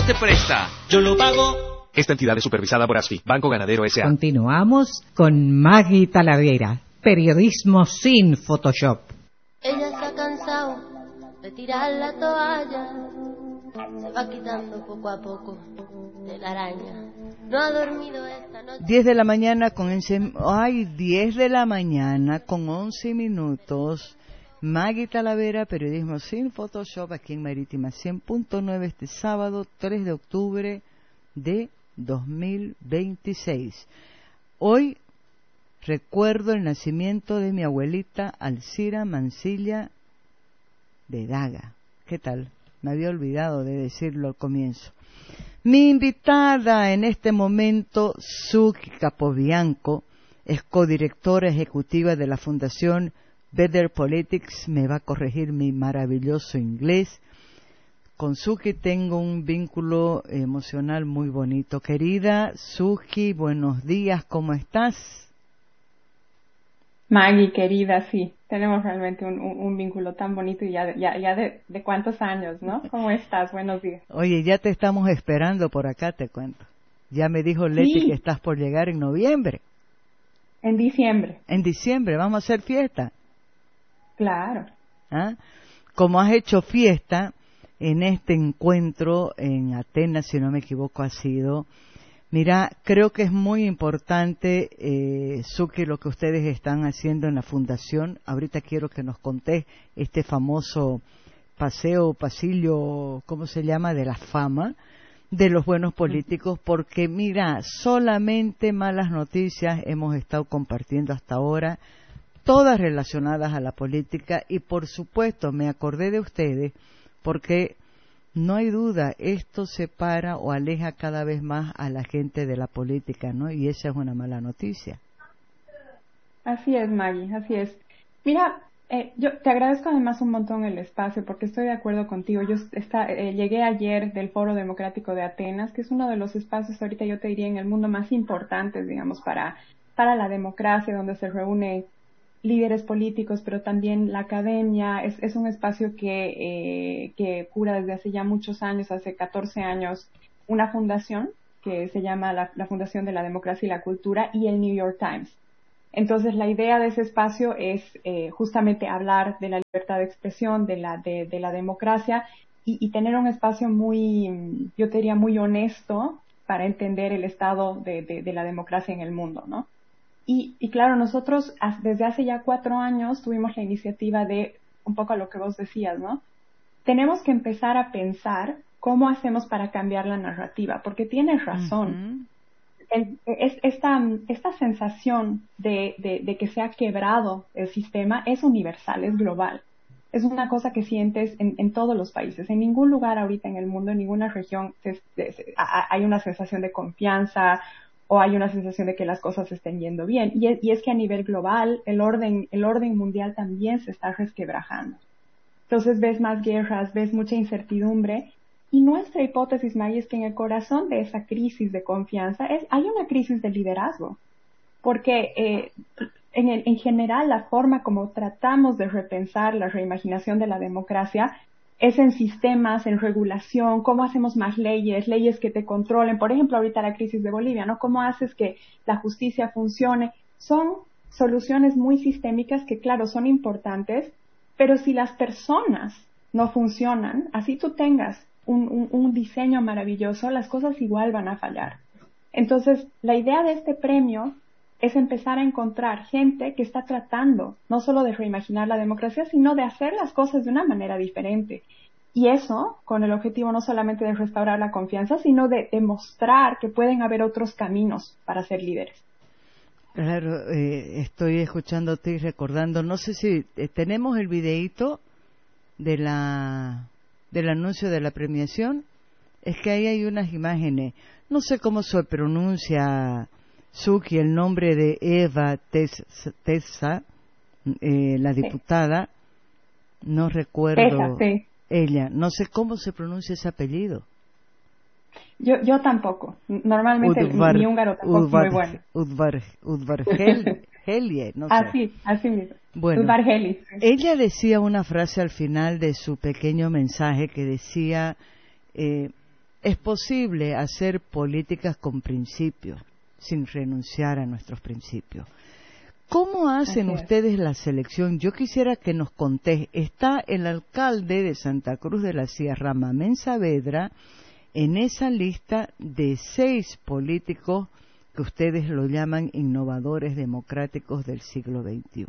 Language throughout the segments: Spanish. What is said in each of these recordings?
te presta. Yo lo pago. Esta entidad es supervisada por ASFI, Banco Ganadero S.A. Continuamos con Maggie Talavera, periodismo sin Photoshop. Ella se ha cansado de tirar la toalla, se va quitando poco a poco de la araña. No ha dormido esta noche. 10 de la mañana con 10 de la mañana con 11 minutos. Maggie Talavera, periodismo sin Photoshop, aquí en Marítima 100.9 este sábado 3 de octubre de 2026. Hoy recuerdo el nacimiento de mi abuelita Alcira Mancilla de Daga. ¿Qué tal? Me había olvidado de decirlo al comienzo. Mi invitada en este momento, Suki Capobianco, es codirectora ejecutiva de la Fundación Better Politics. Me va a corregir mi maravilloso inglés. Con Suki tengo un vínculo emocional muy bonito. Querida Suki, buenos días, ¿cómo estás? Maggie, querida, sí, tenemos realmente un vínculo tan bonito y ya de cuántos años, ¿no? ¿Cómo estás? Buenos días. Oye, ya te estamos esperando por acá, te cuento. Ya me dijo Leti que estás por llegar en noviembre. En diciembre. En diciembre, vamos a hacer fiesta. Claro. ¿Ah? Como has hecho fiesta en este encuentro en Atenas, si no me equivoco, ha sido... Mira, creo que es muy importante, Suki, lo que ustedes están haciendo en la fundación. Ahorita quiero que nos contés este famoso pasillo, ¿cómo se llama?, de la fama de los buenos políticos, porque mira, solamente malas noticias hemos estado compartiendo hasta ahora, todas relacionadas a la política, y por supuesto me acordé de ustedes porque... No hay duda, esto separa o aleja cada vez más a la gente de la política, ¿no? Y esa es una mala noticia. Así es, Maggie, así es. Mira, yo te agradezco además un montón el espacio porque estoy de acuerdo contigo. Yo llegué ayer del Foro Democrático de Atenas, que es uno de los espacios ahorita yo te diría en el mundo más importantes, digamos, para la democracia, donde se reúne líderes políticos, pero también la academia. Es un espacio que cura desde hace ya muchos años, hace 14 años, una fundación que se llama la Fundación de la Democracia y la Cultura y el New York Times. Entonces, la idea de ese espacio es justamente hablar de la libertad de expresión, de la democracia y tener un espacio muy, yo te diría, muy honesto para entender el estado de la democracia en el mundo, ¿no? Y claro, nosotros desde hace ya 4 años tuvimos la iniciativa de, un poco a lo que vos decías, ¿no? Tenemos que empezar a pensar cómo hacemos para cambiar la narrativa, porque tienes razón. Esta sensación de que se ha quebrado el sistema es universal, es global. Es una cosa que sientes en todos los países. En ningún lugar ahorita en el mundo, en ninguna región, hay una sensación de confianza o hay una sensación de que las cosas estén yendo bien. Y es que a nivel global, el orden mundial también se está resquebrajando. Entonces ves más guerras, ves mucha incertidumbre. Y nuestra hipótesis, Maggie, es que en el corazón de esa crisis de confianza hay una crisis de liderazgo. Porque en general la forma como tratamos de repensar la reimaginación de la democracia es en sistemas, en regulación, cómo hacemos más leyes que te controlen. Por ejemplo, ahorita la crisis de Bolivia, ¿no? ¿Cómo haces que la justicia funcione? Son soluciones muy sistémicas que, claro, son importantes, pero si las personas no funcionan, así tú tengas un diseño maravilloso, las cosas igual van a fallar. Entonces, la idea de este premio es empezar a encontrar gente que está tratando no solo de reimaginar la democracia, sino de hacer las cosas de una manera diferente. Y eso con el objetivo no solamente de restaurar la confianza, sino de demostrar que pueden haber otros caminos para ser líderes. Claro, estoy escuchándote y recordando, no sé si tenemos el videíto del anuncio de la premiación. Es que ahí hay unas imágenes, no sé cómo se pronuncia, Suki, el nombre de Eva Tessa, la diputada, no recuerdo. Sí. Ella, no sé cómo se pronuncia ese apellido. Yo tampoco. Normalmente mi húngaro tampoco es muy bueno. Udvarhelie, no sé. Así mismo. Bueno, Udvarhelie. ella decía una frase al final de su pequeño mensaje que decía, es posible hacer políticas con principios, sin renunciar a nuestros principios. ¿Cómo hacen ustedes la selección? Yo quisiera que nos contés. Está el alcalde de Santa Cruz de la Sierra, Mamén Saavedra, en esa lista de 6 políticos que ustedes lo llaman innovadores democráticos del siglo XXI.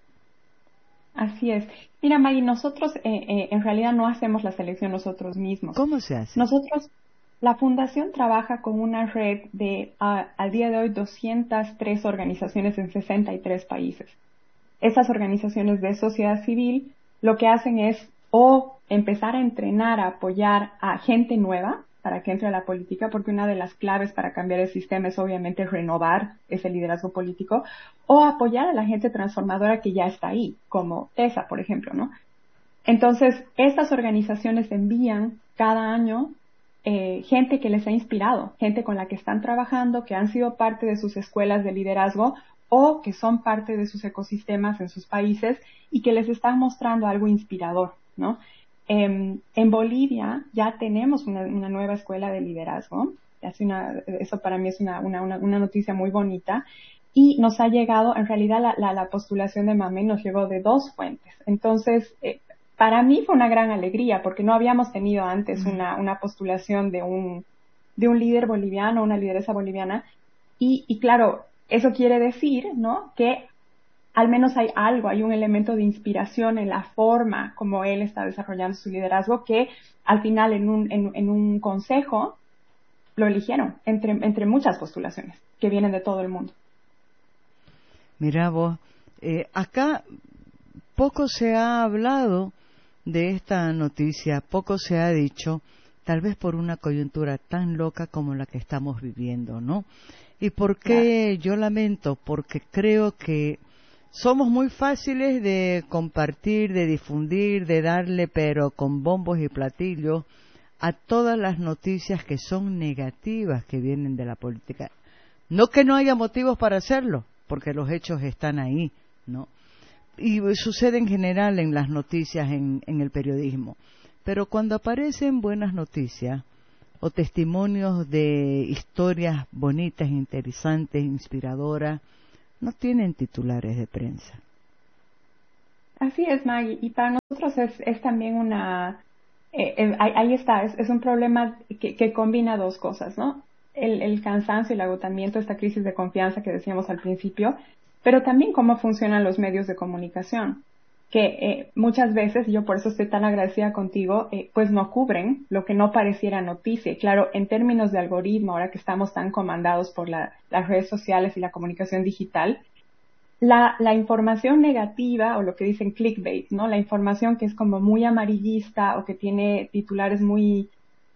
Así es. Mira, Maggie, nosotros en realidad no hacemos la selección nosotros mismos. ¿Cómo se hace? Nosotros, la Fundación trabaja con una red de, al día de hoy, 203 organizaciones en 63 países. Esas organizaciones de sociedad civil lo que hacen es o empezar a entrenar, a apoyar a gente nueva para que entre a la política, porque una de las claves para cambiar el sistema es obviamente renovar ese liderazgo político, o apoyar a la gente transformadora que ya está ahí, como TESA, por ejemplo, ¿no? Entonces, estas organizaciones envían cada año gente que les ha inspirado, gente con la que están trabajando, que han sido parte de sus escuelas de liderazgo o que son parte de sus ecosistemas en sus países y que les están mostrando algo inspirador, ¿no? En Bolivia ya tenemos una nueva escuela de liderazgo. Eso para mí es una noticia muy bonita. Y nos ha llegado, en realidad la postulación de Mamén nos llegó de 2 fuentes. Entonces, para mí fue una gran alegría porque no habíamos tenido antes una postulación de un líder boliviano, una lideresa boliviana. Y claro, eso quiere decir, ¿no?, que al menos hay un elemento de inspiración en la forma como él está desarrollando su liderazgo, que al final en un consejo lo eligieron entre muchas postulaciones que vienen de todo el mundo. Mira vos, acá poco se ha hablado de esta noticia, poco se ha dicho, tal vez por una coyuntura tan loca como la que estamos viviendo, ¿no? ¿Y por qué yo lamento? Porque creo que somos muy fáciles de compartir, de difundir, de darle, pero con bombos y platillos, a todas las noticias que son negativas que vienen de la política. No que no haya motivos para hacerlo, porque los hechos están ahí, ¿no? Y sucede en general en las noticias, en el periodismo. Pero cuando aparecen buenas noticias o testimonios de historias bonitas, interesantes, inspiradoras, no tienen titulares de prensa. Así es, Maggie, y para nosotros es también ahí está, es un problema que combina 2 cosas, ¿no? El cansancio, el agotamiento, esta crisis de confianza que decíamos al principio, pero también cómo funcionan los medios de comunicación, que muchas veces, y yo por eso estoy tan agradecida contigo, pues no cubren lo que no pareciera noticia. Y claro, en términos de algoritmo, ahora que estamos tan comandados por las redes sociales y la comunicación digital, la información negativa, o lo que dicen clickbait, ¿no? La información que es como muy amarillista o que tiene titulares muy,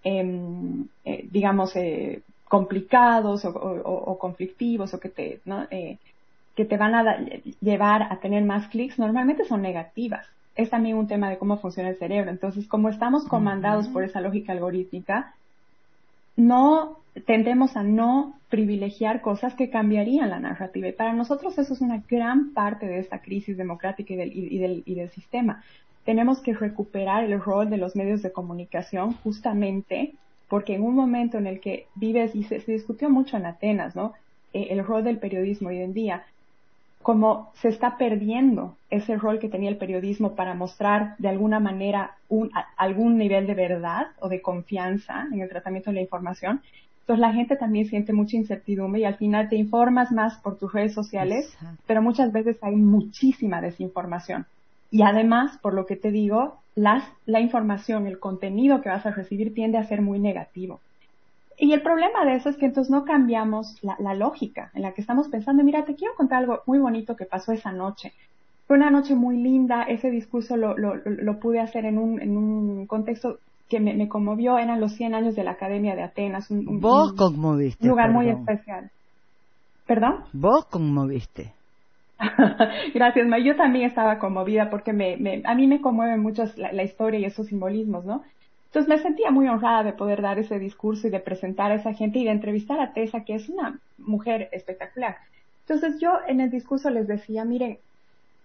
complicados o conflictivos o que te van a llevar a tener más clics, normalmente son negativas. Es también un tema de cómo funciona el cerebro. Entonces, como estamos comandados por esa lógica algorítmica, tendemos a no privilegiar cosas que cambiarían la narrativa. Y para nosotros eso es una gran parte de esta crisis democrática y del sistema. Tenemos que recuperar el rol de los medios de comunicación justamente porque en un momento en el que vives, y se discutió mucho en Atenas, ¿no? El rol del periodismo hoy en día, como se está perdiendo ese rol que tenía el periodismo para mostrar de alguna manera algún nivel de verdad o de confianza en el tratamiento de la información. Entonces la gente también siente mucha incertidumbre y al final te informas más por tus redes sociales, exacto, pero muchas veces hay muchísima desinformación. Y además, por lo que te digo, la información, el contenido que vas a recibir tiende a ser muy negativo. Y el problema de eso es que entonces no cambiamos la lógica en la que estamos pensando. Mira, te quiero contar algo muy bonito que pasó esa noche. Fue una noche muy linda, ese discurso lo pude hacer en un contexto que me conmovió. Eran los 100 años de la Academia de Atenas. Vos conmoviste. Un lugar perdón. muy especial. ¿Perdón? Vos conmoviste. Gracias, Ma. Yo también estaba conmovida porque a mí me conmueve mucho la historia y esos simbolismos, ¿no? Entonces me sentía muy honrada de poder dar ese discurso y de presentar a esa gente y de entrevistar a Tessa, que es una mujer espectacular. Entonces yo en el discurso les decía, miren,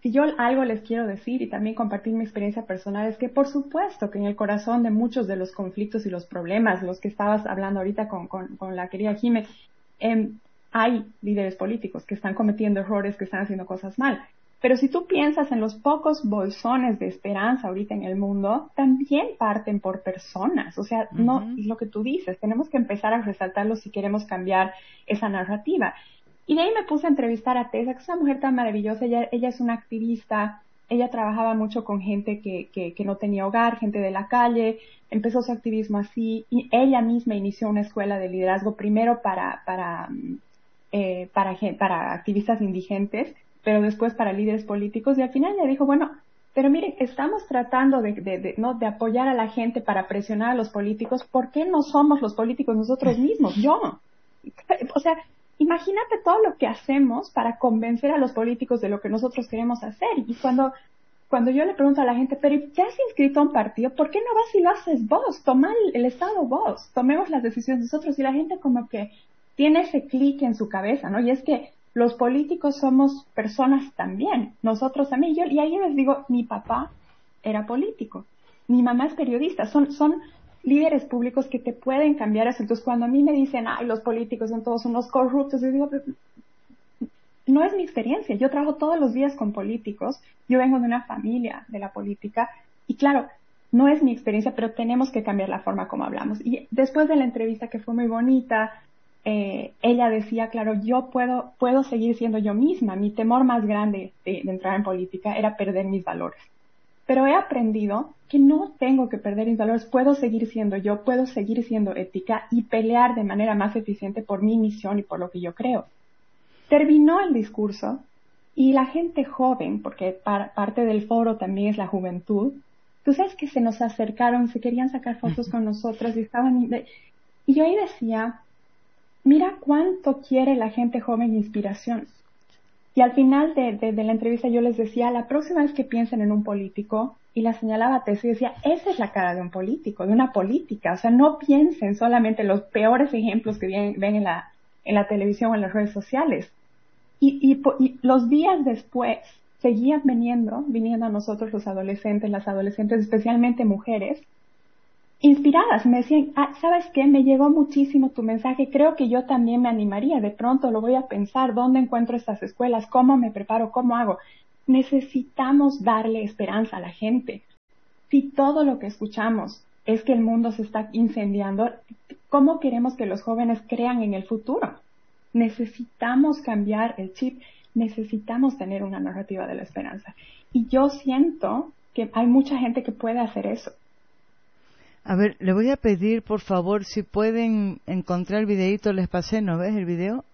si yo algo les quiero decir y también compartir mi experiencia personal, es que por supuesto que en el corazón de muchos de los conflictos y los problemas, los que estabas hablando ahorita con la querida Jime, hay líderes políticos que están cometiendo errores, que están haciendo cosas mal. Pero si tú piensas en los pocos bolsones de esperanza ahorita en el mundo, también parten por personas. O sea, no es lo que tú dices, tenemos que empezar a resaltarlo si queremos cambiar esa narrativa. Y de ahí me puse a entrevistar a Tessa, que es una mujer tan maravillosa. Ella es una activista, ella trabajaba mucho con gente que no tenía hogar, gente de la calle, empezó su activismo así, y ella misma inició una escuela de liderazgo primero para activistas indigentes, pero después para líderes políticos, y al final ella dijo, bueno, pero miren, estamos tratando de apoyar a la gente para presionar a los políticos. ¿Por qué no somos los políticos nosotros mismos? O sea, imagínate todo lo que hacemos para convencer a los políticos de lo que nosotros queremos hacer. Y cuando yo le pregunto a la gente, pero ¿ya has inscrito a un partido? ¿Por qué no vas y lo haces vos? Toma el Estado vos, tomemos las decisiones nosotros. Y la gente como que tiene ese clic en su cabeza, ¿no? Y es que los políticos somos personas también, nosotros también. Y ahí les digo, mi papá era político, mi mamá es periodista, son líderes públicos que te pueden cambiar eso. Entonces, cuando a mí me dicen, ay, los políticos son todos unos corruptos, yo digo, no es mi experiencia. Yo trabajo todos los días con políticos, yo vengo de una familia de la política, y claro, no es mi experiencia, pero tenemos que cambiar la forma como hablamos. Y después de la entrevista, que fue muy bonita, ella decía, claro, yo puedo seguir siendo yo misma. Mi temor más grande de entrar en política era perder mis valores. Pero he aprendido que no tengo que perder mis valores, puedo seguir siendo yo, puedo seguir siendo ética y pelear de manera más eficiente por mi misión y por lo que yo creo. Terminó el discurso y la gente joven, porque parte del foro también es la juventud, tú sabes que se nos acercaron, se querían sacar fotos con nosotros y estaban... Y yo ahí decía, mira cuánto quiere la gente joven inspiración. Y al final de la entrevista yo les decía, la próxima vez que piensen en un político, y la señalaba a Tessa y decía, esa es la cara de un político, de una política. O sea, no piensen solamente en los peores ejemplos que ven en la televisión o en las redes sociales. Y los días después seguían viniendo a nosotros las adolescentes, especialmente mujeres, inspiradas. Me decían, ¿sabes qué? Me llegó muchísimo tu mensaje, creo que yo también me animaría, de pronto lo voy a pensar, ¿dónde encuentro estas escuelas? ¿Cómo me preparo? ¿Cómo hago? Necesitamos darle esperanza a la gente. Si todo lo que escuchamos es que el mundo se está incendiando, ¿cómo queremos que los jóvenes crean en el futuro? Necesitamos cambiar el chip, necesitamos tener una narrativa de la esperanza. Y yo siento que hay mucha gente que puede hacer eso. A ver, le voy a pedir, por favor, si pueden encontrar el videíto, les pasé, ¿no ves el video?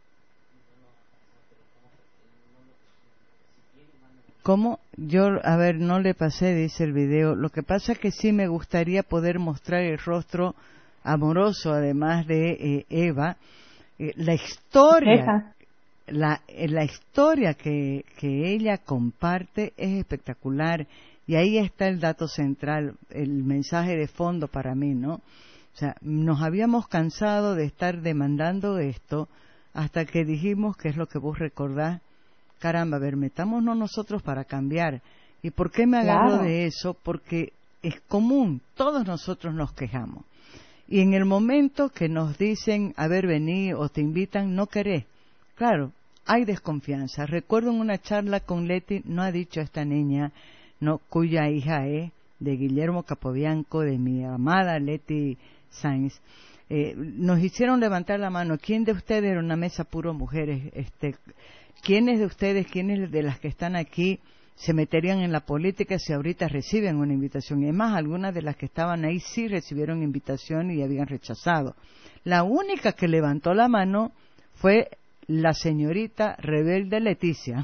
¿Cómo? A ver, no le pasé, dice el video. Lo que pasa es que sí me gustaría poder mostrar el rostro amoroso, además de Eva. La historia, la historia que ella comparte es espectacular. Y ahí está el dato central, el mensaje de fondo para mí, ¿no? O sea, nos habíamos cansado de estar demandando esto hasta que dijimos, que es lo que vos recordás, caramba, a ver, metámonos nosotros para cambiar. ¿Y por qué me agarro de eso? Porque es común, todos nosotros nos quejamos. Y en el momento que nos dicen, a ver, vení, o te invitan, no querés. Claro, hay desconfianza. Recuerdo en una charla con Leti, no ha dicho esta niña, no, cuya hija es de Guillermo Capobianco, de mi amada Leti Sainz, nos hicieron levantar la mano. ¿Quién de ustedes, era una mesa puro mujeres, quiénes de ustedes, quiénes de las que están aquí se meterían en la política si ahorita reciben una invitación? Y además, algunas de las que estaban ahí sí recibieron invitación y habían rechazado. La única que levantó la mano fue la señorita rebelde Leticia.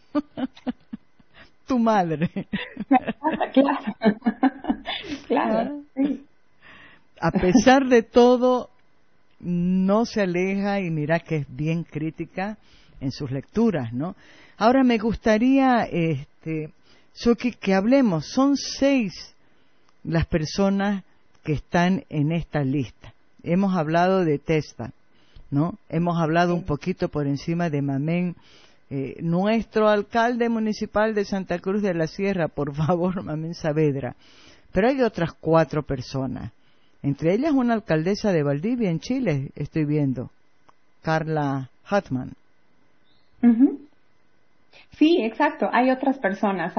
Tu madre. Claro. Sí. A pesar de todo, no se aleja y mira que es bien crítica en sus lecturas, ¿no? Ahora me gustaría, Suki, que hablemos. Son 6 las personas que están en esta lista. Hemos hablado de Testa, ¿no? Hemos hablado un poquito por encima de Mamén, nuestro alcalde municipal de Santa Cruz de la Sierra, por favor, Mamén Saavedra. Pero hay otras 4 personas, entre ellas una alcaldesa de Valdivia en Chile, estoy viendo, Carla Hartmann. Uh-huh. Sí, exacto. Hay otras personas,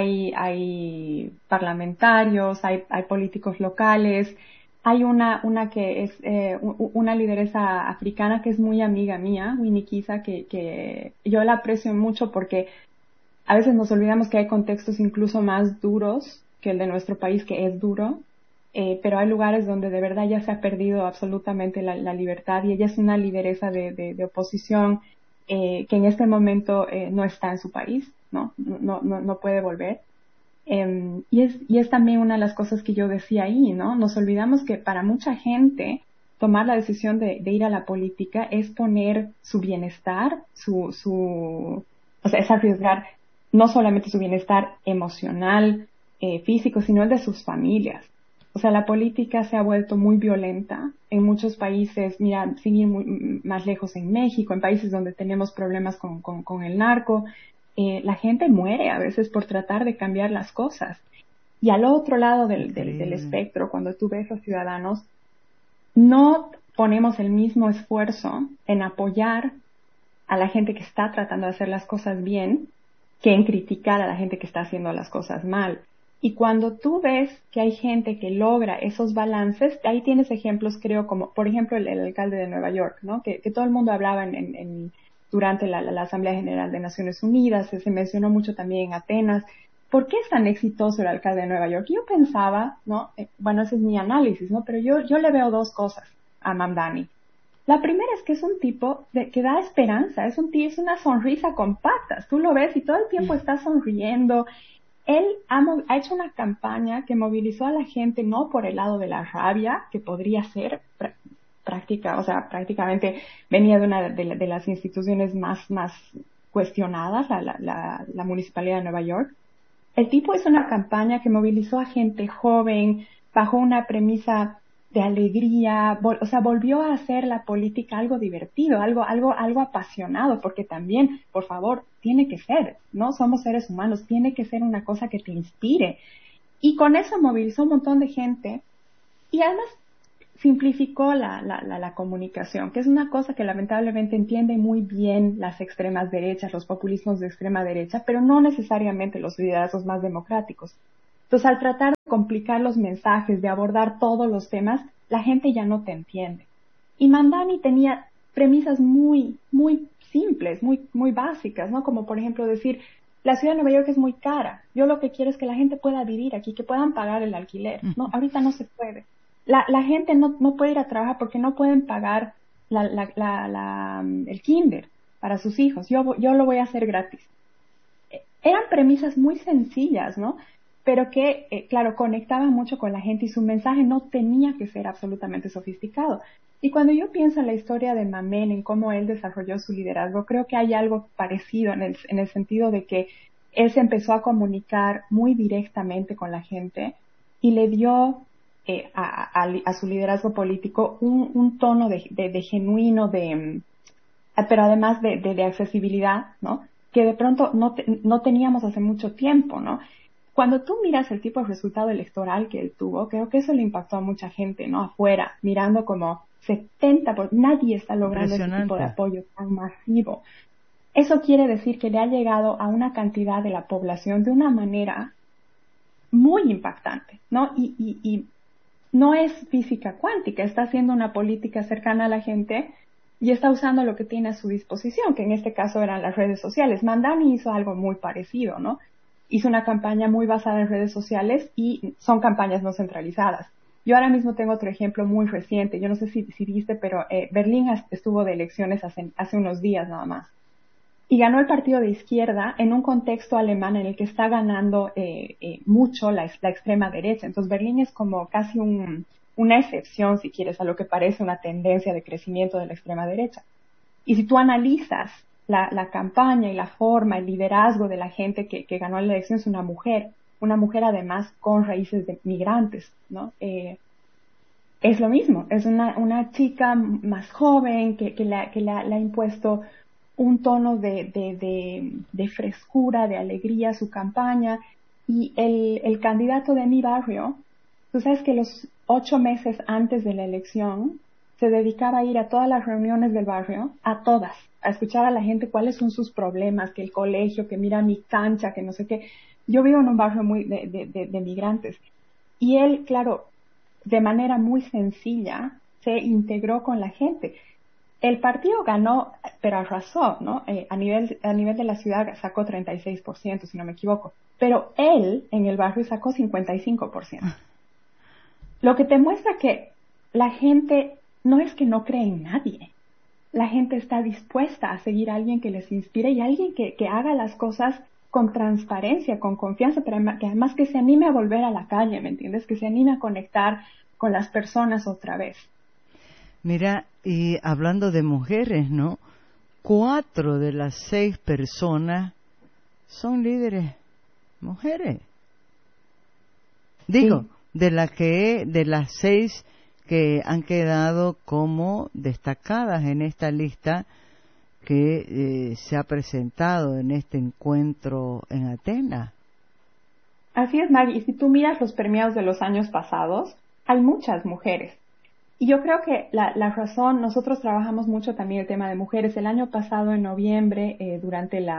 hay parlamentarios, hay políticos locales. Hay una que es una lideresa africana que es muy amiga mía, Winnie Kisa, que yo la aprecio mucho porque a veces nos olvidamos que hay contextos incluso más duros que el de nuestro país, que es duro, pero hay lugares donde de verdad ya se ha perdido absolutamente la libertad, y ella es una lideresa de oposición que en este momento no está en su país, no puede volver. Y es también una de las cosas que yo decía ahí, ¿no? Nos olvidamos que para mucha gente tomar la decisión de ir a la política es poner su bienestar, o sea, es arriesgar no solamente su bienestar emocional, físico, sino el de sus familias. O sea, la política se ha vuelto muy violenta en muchos países, mira, sin ir más lejos, en México, en países donde tenemos problemas con el narco. La gente muere a veces por tratar de cambiar las cosas. Y al otro lado del espectro, cuando tú ves a ciudadanos, no ponemos el mismo esfuerzo en apoyar a la gente que está tratando de hacer las cosas bien que en criticar a la gente que está haciendo las cosas mal. Y cuando tú ves que hay gente que logra esos balances, ahí tienes ejemplos, creo, como por ejemplo el alcalde de Nueva York, ¿no? Que todo el mundo hablaba durante la Asamblea General de Naciones Unidas, se mencionó mucho también en Atenas. ¿Por qué es tan exitoso el alcalde de Nueva York? Yo pensaba, ¿no? Bueno, ese es mi análisis, ¿no? Pero yo le veo 2 cosas a Mamdani. La primera es que es un tipo que da esperanza, es una sonrisa con patas. Tú lo ves y todo el tiempo está sonriendo. Él ha hecho una campaña que movilizó a la gente no por el lado de la rabia, que podría ser prácticamente venía de una de las instituciones más cuestionadas, la Municipalidad de Nueva York. El tipo hizo una campaña que movilizó a gente joven bajo una premisa de alegría, volvió a hacer la política algo divertido, algo apasionado, porque también, por favor, tiene que ser, ¿no? Somos seres humanos, tiene que ser una cosa que te inspire. Y con eso movilizó un montón de gente, y además simplificó la comunicación, que es una cosa que lamentablemente entienden muy bien las extremas derechas, los populismos de extrema derecha, pero no necesariamente los liderazgos más democráticos. Entonces, al tratar de complicar los mensajes, de abordar todos los temas, la gente ya no te entiende. Y Mamdani tenía premisas muy, muy simples, muy, muy básicas, ¿no? Como por ejemplo decir, la ciudad de Nueva York es muy cara. Yo lo que quiero es que la gente pueda vivir aquí, que puedan pagar el alquiler. No, ahorita no se puede. La gente no puede ir a trabajar porque no pueden pagar el kinder para sus hijos. Yo lo voy a hacer gratis. Eran premisas muy sencillas, ¿no? Pero que, claro, conectaban mucho con la gente, y su mensaje no tenía que ser absolutamente sofisticado. Y cuando yo pienso en la historia de Mamén, en cómo él desarrolló su liderazgo, creo que hay algo parecido en el sentido de que él se empezó a comunicar muy directamente con la gente y le dio a su liderazgo político un tono de genuino, pero además de accesibilidad, ¿no? Que de pronto no teníamos hace mucho tiempo, ¿no? Cuando tú miras el tipo de resultado electoral que él tuvo, creo que eso le impactó a mucha gente, ¿no? Afuera, mirando como 70%, nadie está logrando ese tipo de apoyo tan masivo. Eso quiere decir que le ha llegado a una cantidad de la población de una manera muy impactante, ¿no? Y no es física cuántica, está haciendo una política cercana a la gente y está usando lo que tiene a su disposición, que en este caso eran las redes sociales. Mamdani hizo algo muy parecido, ¿no? Hizo una campaña muy basada en redes sociales y son campañas no centralizadas. Yo ahora mismo tengo otro ejemplo muy reciente. Yo no sé si viste, pero Berlín estuvo de elecciones hace unos días nada más. Y ganó el partido de izquierda en un contexto alemán en el que está ganando mucho la extrema derecha. Entonces Berlín es como casi una excepción, si quieres, a lo que parece una tendencia de crecimiento de la extrema derecha. Y si tú analizas la campaña y la forma, el liderazgo de la gente que ganó la elección, es una mujer además con raíces de migrantes, ¿no? Es lo mismo, es una chica más joven que le ha impuesto un tono de frescura, de alegría a su campaña. Y el candidato de mi barrio, tú sabes que los 8 meses antes de la elección se dedicaba a ir a todas las reuniones del barrio, a todas, a escuchar a la gente cuáles son sus problemas, que el colegio, que mira mi cancha, que no sé qué. Yo vivo en un barrio muy de migrantes. Y él, claro, de manera muy sencilla, se integró con la gente. El partido ganó, pero arrasó, ¿no? A nivel de la ciudad sacó 36%, si no me equivoco. Pero él, en el barrio, sacó 55%. Lo que te muestra que la gente no es que no cree en nadie. La gente está dispuesta a seguir a alguien que les inspire y a alguien que haga las cosas con transparencia, con confianza, pero que además que se anime a volver a la calle, ¿me entiendes? Que se anime a conectar con las personas otra vez. Mira, y hablando de mujeres, ¿no? 4 de las 6 personas son líderes mujeres. Digo, sí. De las 6 que han quedado como destacadas en esta lista que se ha presentado en este encuentro en Atenas. Así es, Maggie. Y si tú miras los premiados de los años pasados, hay muchas mujeres. Y yo creo que la razón, nosotros trabajamos mucho también el tema de mujeres. El año pasado, en noviembre, durante el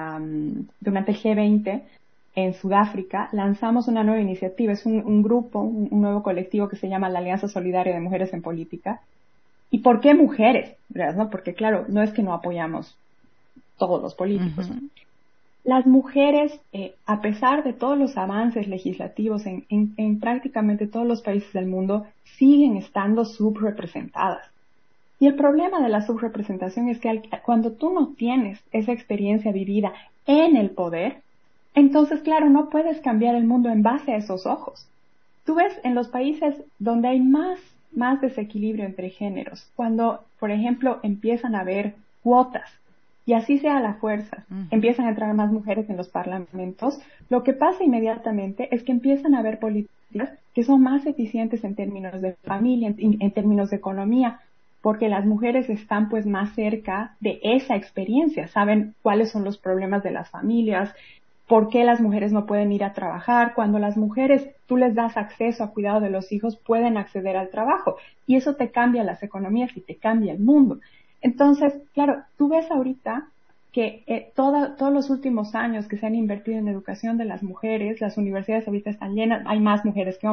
G20 en Sudáfrica, lanzamos una nueva iniciativa. Es un grupo, un nuevo colectivo que se llama la Alianza Solidaria de Mujeres en Política. ¿Y por qué mujeres? ¿Verdad? ¿No? Porque, claro, no es que no apoyamos todos los políticos. Uh-huh. Las mujeres, a pesar de todos los avances legislativos en prácticamente todos los países del mundo, siguen estando subrepresentadas. Y el problema de la subrepresentación es que cuando tú no tienes esa experiencia vivida en el poder, entonces, claro, no puedes cambiar el mundo en base a esos ojos. Tú ves en los países donde hay más desequilibrio entre géneros, cuando, por ejemplo, empiezan a haber cuotas, y así sea a la fuerza, empiezan a entrar más mujeres en los parlamentos, lo que pasa inmediatamente es que empiezan a haber políticas que son más eficientes en términos de familia, en términos de economía, porque las mujeres están pues más cerca de esa experiencia, saben cuáles son los problemas de las familias, por qué las mujeres no pueden ir a trabajar. Cuando las mujeres tú les das acceso a cuidado de los hijos, pueden acceder al trabajo, y eso te cambia las economías y te cambia el mundo. Entonces, claro, tú ves ahorita que todos los últimos años que se han invertido en educación de las mujeres, las universidades ahorita están llenas, hay más mujeres que hombres.